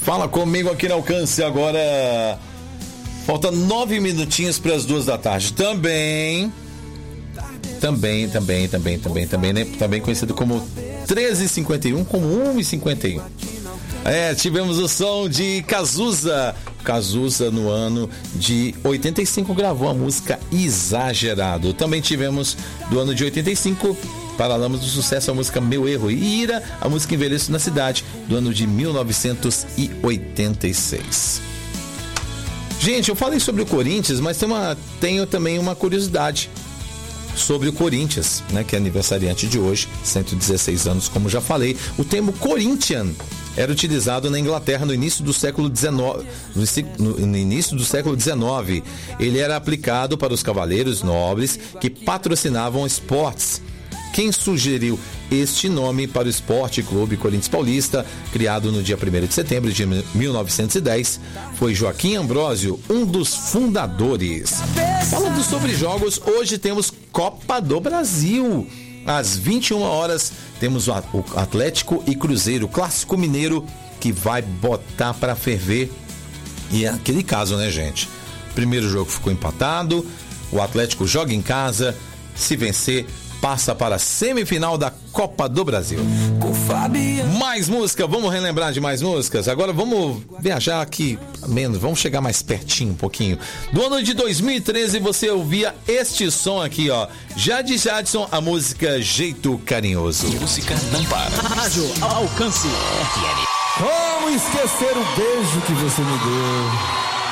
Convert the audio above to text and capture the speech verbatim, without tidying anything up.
Fala comigo aqui no Alcance agora. Falta nove minutinhos para as duas da tarde. Também, também, também, também, também, também, né? Também conhecido como treze e cinquenta e um, como um e cinquenta e um. É, tivemos o som de Cazuza. Cazuza, no ano de oitenta e cinco, gravou a música Exagerado. Também tivemos, do ano de oitenta e cinco, Paralamas do Sucesso, a música Meu Erro. E Ira, a música Envelheço na Cidade, do ano de mil novecentos e oitenta e seis. Gente, eu falei sobre o Corinthians, mas tem uma, tenho também uma curiosidade sobre o Corinthians, né, que é aniversariante de hoje, cento e dezesseis anos, como já falei. O termo Corinthian era utilizado na Inglaterra no início do século dezenove. No, no início do século dezenove, ele era aplicado para os cavaleiros nobres que patrocinavam esportes. Quem sugeriu este nome para o Esporte Clube Corinthians Paulista, criado no dia primeiro de setembro de mil novecentos e dez, foi Joaquim Ambrosio, um dos fundadores. Falando sobre jogos, hoje temos Copa do Brasil. Às vinte e uma horas, temos o Atlético e Cruzeiro, clássico mineiro, que vai botar para ferver. E é aquele caso, né, gente? Primeiro jogo ficou empatado, o Atlético joga em casa, se vencer, passa para a semifinal da Copa do Brasil. Mais música, vamos relembrar de mais músicas. Agora vamos viajar aqui menos, vamos chegar mais pertinho um pouquinho. Do ano de dois mil e treze você ouvia este som aqui, ó. Jade Jadson, a música Jeito Carinhoso. Música não para. Rádio Alcance F M. Como esquecer o beijo que você me deu?